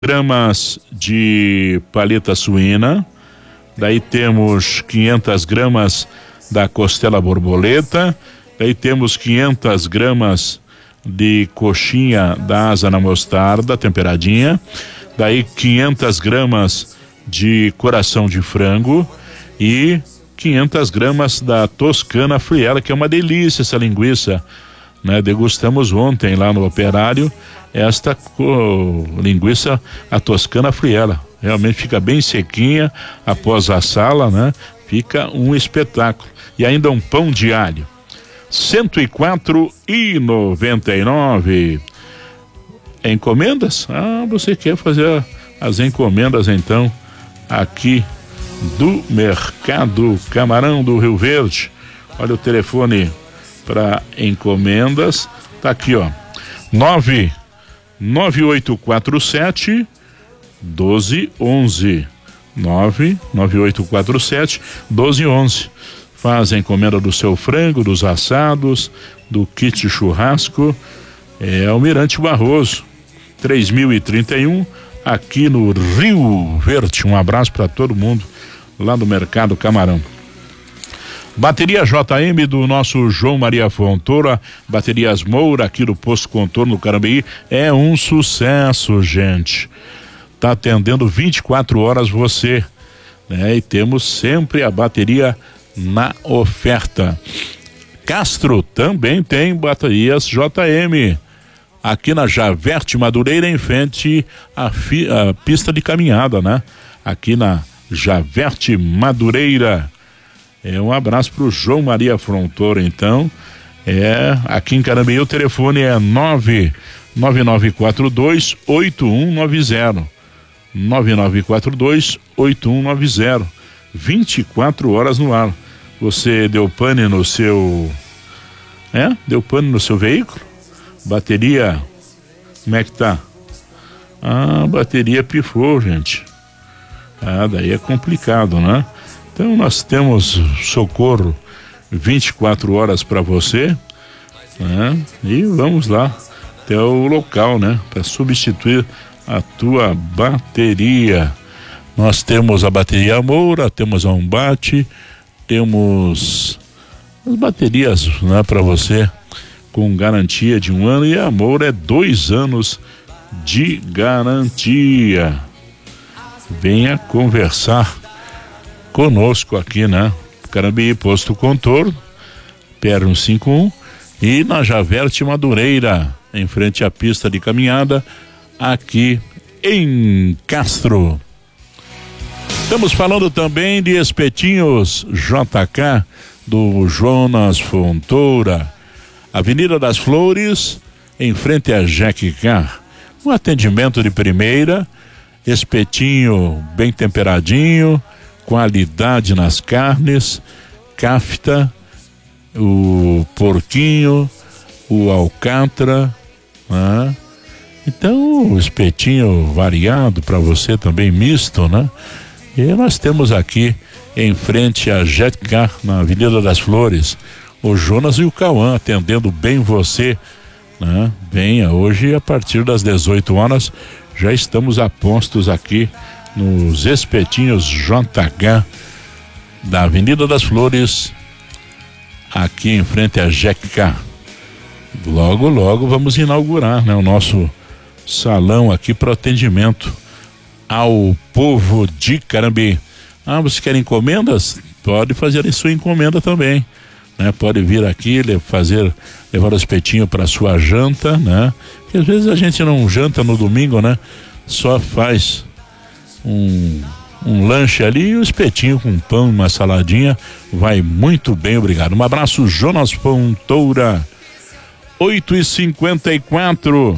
gramas de paleta suína, daí temos 500 gramas da costela borboleta, daí temos 500 gramas de coxinha da asa na mostarda temperadinha, daí 500 gramas de coração de frango e 500 gramas da toscana friela, que é uma delícia essa linguiça, né? Degustamos ontem lá no Operário esta linguiça, a toscana friela, realmente fica bem sequinha após a sala, né? Fica um espetáculo. E ainda um pão de alho, R$104,99. Encomendas? Você quer fazer as encomendas então aqui do Mercado Camarão do Rio Verde? Olha o telefone para encomendas, tá aqui, ó, 99847 1211, 99847 1211. Faz a encomenda do seu frango, dos assados, do kit churrasco. É Almirante Barroso, 3031, aqui no Rio Verde. Um abraço para todo mundo lá do Mercado Camarão. Bateria JM do nosso João Maria Fontoura, Baterias Moura aqui do Posto Contorno do Carambeí, é um sucesso, gente. Tá atendendo 24 horas você, né? E temos sempre a bateria na oferta. Castro também tem baterias JM, aqui na Javerte Madureira, em frente à pista de caminhada, né? Aqui na Javerte Madureira. Um abraço pro João Maria Fontoura, então. Aqui em Carambeí o telefone é 99942-8190. 9942-8190. 24 horas no ar. Você deu pane no seu... Deu pane no seu veículo? Bateria... Como é que tá? A bateria pifou, gente. Daí é complicado, né? Então nós temos socorro 24 horas para você, né? E vamos lá até o local, né? Para substituir a tua bateria. Nós temos a bateria Moura, temos a Umbate, temos as baterias, né, para você com garantia de 1 ano, e a Moura é 2 anos de garantia. Venha conversar conosco aqui, né? Carambeí, Posto Contorno, PR151, e na Javerte Madureira, em frente à pista de caminhada, aqui em Castro. Estamos falando também de espetinhos JK do Jonas Fontoura, Avenida das Flores, em frente a Jack Car. Um atendimento de primeira, espetinho bem temperadinho, qualidade nas carnes, cafta, o porquinho, o alcatra, né? Então o espetinho variado para você também, misto, né? E nós temos aqui em frente a Jetcar, na Avenida das Flores, o Jonas e o Cauã atendendo bem você, né? Venha hoje a partir das 18 horas, já estamos a postos aqui nos espetinhos JH da Avenida das Flores, aqui em frente a Jetcar. Logo, logo vamos inaugurar, né, o nosso salão aqui para atendimento ao povo de Carambeí. Você quer encomendas? Pode fazer a sua encomenda também, né? Pode vir aqui levar o espetinho para sua janta, né? Porque às vezes a gente não janta no domingo, né? Só faz um lanche ali, e o espetinho com pão e uma saladinha vai muito bem, obrigado. Um abraço, Jonas Fontoura. 8h54.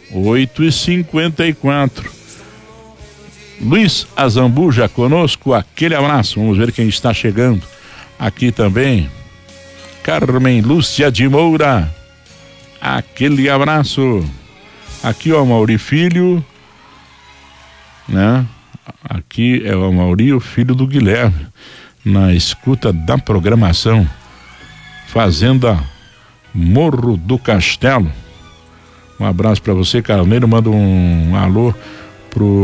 Luiz Azambuja conosco, aquele abraço. Vamos ver quem está chegando aqui também. Carmen Lúcia de Moura, aquele abraço. Aqui o Mauri Filho, né? Aqui é o Mauri, o filho do Guilherme, na escuta da programação. Fazenda Morro do Castelo. Um abraço para você, Carneiro. Manda um alô pro